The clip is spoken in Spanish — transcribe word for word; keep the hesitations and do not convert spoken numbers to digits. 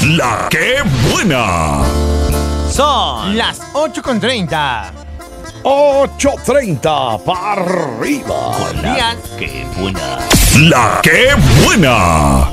La que buena. Son las ocho con treinta. ocho treinta para arriba. Buenos días. Qué buena. La que buena.